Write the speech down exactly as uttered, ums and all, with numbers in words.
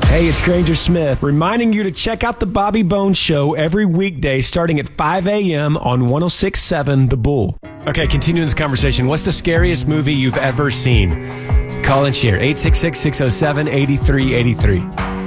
Hey, it's Granger Smith, reminding you to check out the Bobby Bones Show every weekday starting at five a.m. on one oh six point seven The Bull. Okay, continuing this conversation. What's the scariest movie you've ever seen? Call and share. eight six six, six oh seven, eight three eight three.